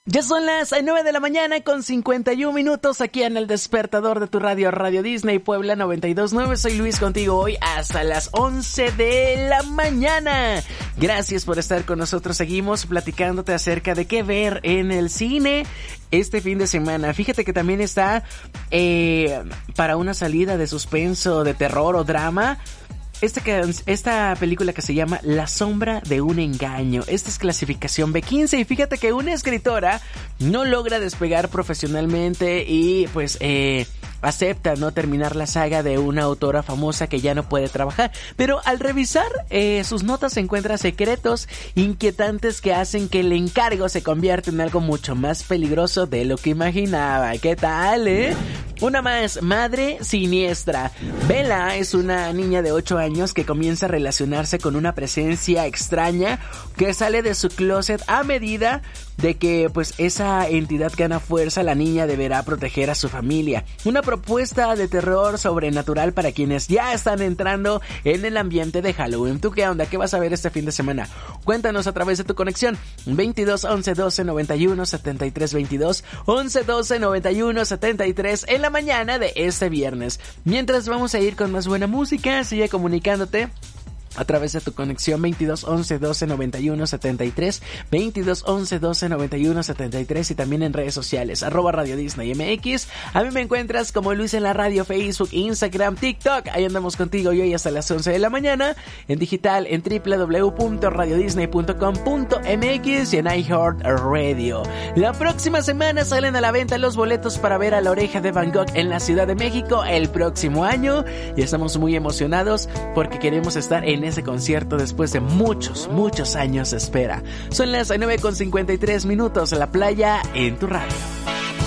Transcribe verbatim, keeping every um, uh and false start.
Ya son las nueve de la mañana con cincuenta y un minutos aquí en el despertador de tu radio, Radio Disney Puebla noventa y dos punto nueve. Soy Luis contigo hoy hasta las once de la mañana. Gracias por estar con nosotros. Seguimos platicándote acerca de qué ver en el cine este fin de semana. Fíjate que también está eh, para una salida de suspenso, de terror o drama. Esta, esta película que se llama La sombra de un engaño. Esta es clasificación B quince y fíjate que una escritora no logra despegar profesionalmente y pues eh, acepta no terminar la saga de una autora famosa que ya no puede trabajar. Pero al revisar eh, sus notas se encuentra secretos inquietantes que hacen que el encargo se convierta en algo mucho más peligroso de lo que imaginaba. ¿Qué tal, eh? Una más, Madre Siniestra. Bella es una niña de ocho años que comienza a relacionarse con una presencia extraña que sale de su closet a medida de que pues esa entidad gana fuerza. La niña deberá proteger a su familia. Una propuesta de terror sobrenatural para quienes ya están entrando en el ambiente de Halloween. ¿Tú qué onda? ¿Qué vas a ver este fin de semana? Cuéntanos a través de tu conexión veintidós once doce noventa y uno setenta y tres veintidós once doce noventa y uno setenta y tres en la mañana de este viernes. Mientras vamos a ir con más buena música, sigue comunicándote a través de tu conexión veintidós once doce noventa y uno setenta y tres, veintidós once doce noventa y uno setenta y tres y también en redes sociales, arroba Radio Disney M X. A mí me encuentras como Luis en la Radio, Facebook, Instagram, TikTok. Ahí andamos contigo y hoy hasta las once de la mañana. En digital en doble u doble u doble u punto radio disney punto com punto m x y en iHeartRadio. La próxima semana salen a la venta los boletos para ver a La Oreja de Van Gogh en la Ciudad de México el próximo año. Y estamos muy emocionados porque queremos estar en ese concierto después de muchos, muchos años de espera. Son las nueve con cincuenta y tres minutos. La playa en tu radio.